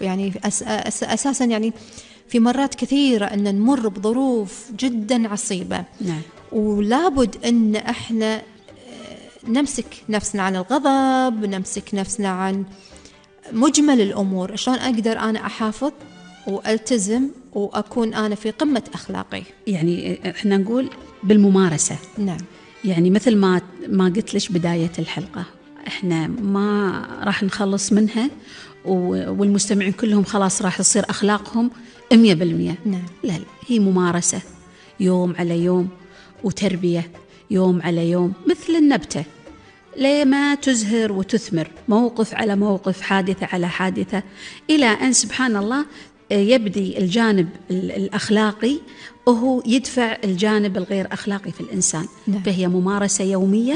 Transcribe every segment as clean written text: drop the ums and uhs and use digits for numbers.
يعني أساسا يعني في مرات كثيرة أن نمر بظروف جدا عصيبة. نعم. ولابد أن احنا نمسك نفسنا عن الغضب، نمسك نفسنا عن مجمل الأمور. شلون أقدر أنا أحافظ وألتزم وأكون أنا في قمة أخلاقي؟ يعني احنا نقول بالممارسة. نعم. يعني مثل ما قلت لش بداية الحلقة، احنا ما راح نخلص منها والمستمعين كلهم خلاص راح يصير أخلاقهم 100%. نعم. لا، هي ممارسة يوم على يوم، وتربية يوم على يوم، مثل النبتة لما تزهر وتثمر، موقف على موقف، حادثة على حادثة، إلى أن سبحان الله يبدي الجانب الأخلاقي وهو يدفع الجانب الغير أخلاقي في الإنسان. نعم. فهي ممارسة يومية.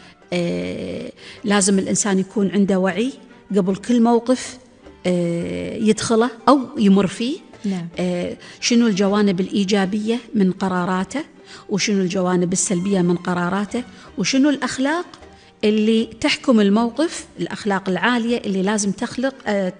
لازم الإنسان يكون عنده وعي قبل كل موقف يدخله أو يمر فيه. نعم. شنو الجوانب الإيجابية من قراراته، وشنو الجوانب السلبية من قراراته، وشنو الأخلاق اللي تحكم الموقف، الأخلاق العالية اللي لازم تخلق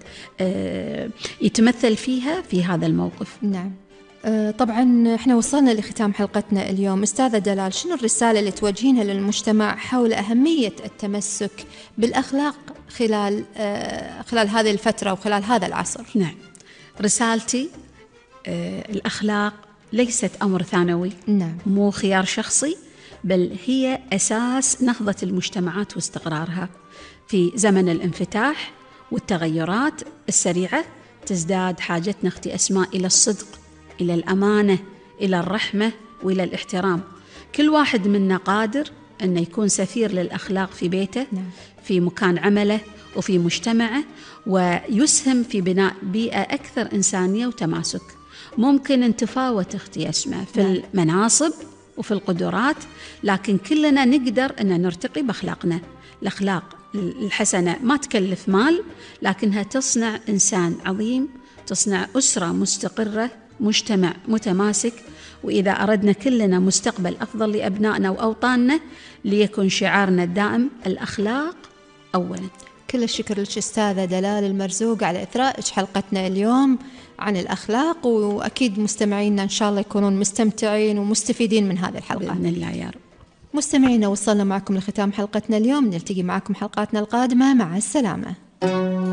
يتمثل فيها في هذا الموقف. نعم. طبعا احنا وصلنا لختام حلقتنا اليوم. أستاذة دلال، شنو الرسالة اللي توجهينها للمجتمع حول أهمية التمسك بالأخلاق خلال هذه الفترة وخلال هذا العصر؟ نعم، رسالتي الأخلاق ليست أمر ثانوي. نعم. مو خيار شخصي، بل هي أساس نهضة المجتمعات واستقرارها. في زمن الانفتاح والتغيرات السريعة تزداد حاجتنا أختي أسماء إلى الصدق، إلى الأمانة، إلى الرحمة، وإلى الاحترام. كل واحد منا قادر أنه يكون سفير للأخلاق في بيته. نعم. في مكان عمله وفي مجتمعه، ويسهم في بناء بيئة أكثر إنسانية وتماسك. ممكن أن تفاوت أختي أسماء في نعم. المناصب وفي القدرات، لكن كلنا نقدر أن نرتقي بأخلاقنا. الأخلاق الحسنة ما تكلف مال، لكنها تصنع إنسان عظيم، تصنع أسرة مستقرة، مجتمع متماسك. وإذا أردنا كلنا مستقبل أفضل لأبنائنا وأوطاننا، ليكن شعارنا الدائم الأخلاق أولا. كل الشكر لك أستاذة دلال المرزوق على إثراء حلقتنا اليوم عن الأخلاق، وأكيد مستمعينا إن شاء الله يكونون مستمتعين ومستفيدين من هذه الحلقة بإذن الله يا رب. مستمعينا، وصلنا معكم لختام حلقتنا اليوم. نلتقي معكم حلقاتنا القادمة. مع السلامة.